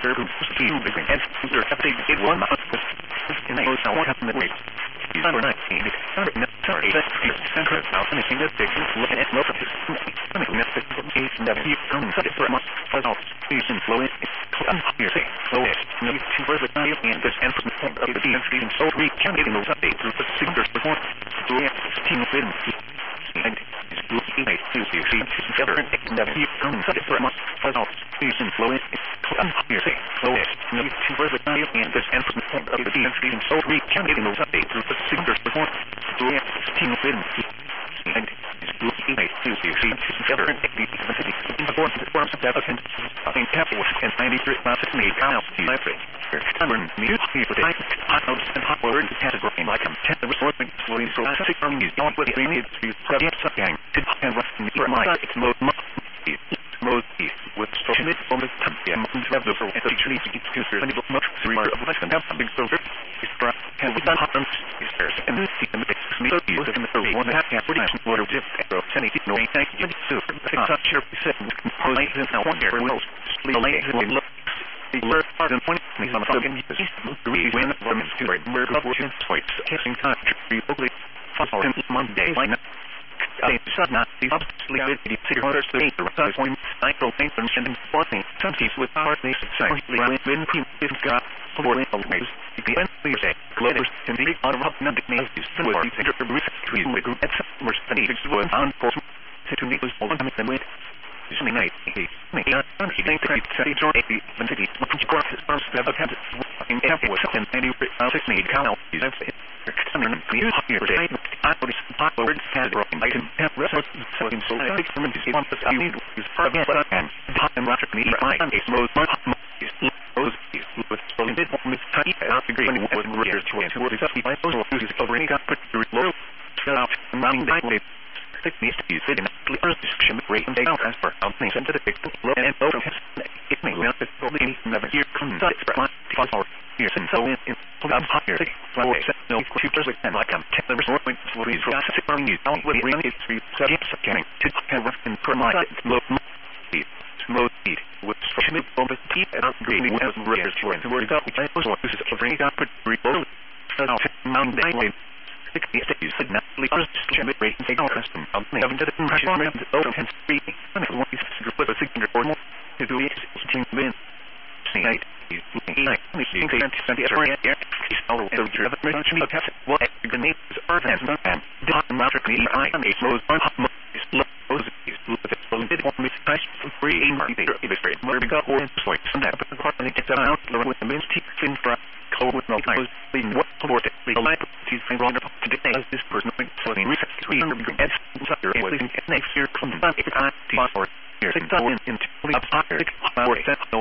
Urban Steve Big Head, Mr. Captain, it one month, in a hotel, what happened to me? He's under 19, sorry, that's the center of finishing the big look at local system, and the view from the for a month, was all, he's in flow in, here, say, flow in, no, to further value and this and from the point of the DNC, and so we can get in those updates through the singers before, to the team of them, and his blue teammate, Susie, together, and the view from the for a month, was all, he's in flow in, here, say, flow in, no, to further value and this and from the point of the DNC, and so we can get in those updates through the singers before, to the team of them, and his blue teammate, Susie, together, and the forms of applicant, in capital, and 93 classes made out to electric. Stubborn, mute, with a hot notes and hot words category like a tender resourcing, slowly so classic from these don't with the need to project something to and rest in the mind. It's mode with social media on the time and have the and the trees to get to the level much three of less than half something so can we done hot is first and this is the me with in the one half half production water dip arrow sending no thank you super it's sure second composing now one here will look the word part and point me on the fucking three when women to where publishing points kissing country locally for Monday line they shut not the obviously the city orders to the size point cycle things and sending forcing some piece with our nation saying when is got for the ways the end we say clovers can be on rock not the names to where the between the group at more studies were on for to meet was all the time with something night he think that it's a joint when the courses first have attempted in capital and any need count is coming here today I would talk over has broken I can have resources so in so I think from this one that I need is part of what I can time rocket me I am a small those with so in this moment I agree with readers to what is up by those who is covering got put through low out running down it needs to be sitting clear description rate and data transfer out things into the picture and over it may not be probably never here comes out for our years and so in I'm higher flower no computers and like I'm the resort with these classic learning is out with it really three subjects scanning to have in permit low speed with schmidt on the T and upgrading as readers to where got which I was what this is covering got put reload mountain day the states said not leaders schmidt rate and take our custom having to the impression around the open and free and it was with a signature or more to do it team win see I seeing the area is all the driven much me test what the name is earth and the matrically I am a rose on lows is with a bit of price free in market illustrate where we got one point and that the part of it out with the minty fin for cold with no time being what support the liabilities and wrong to today as this person floating research 300 degrees and next year comes back if I for here 6 into up higher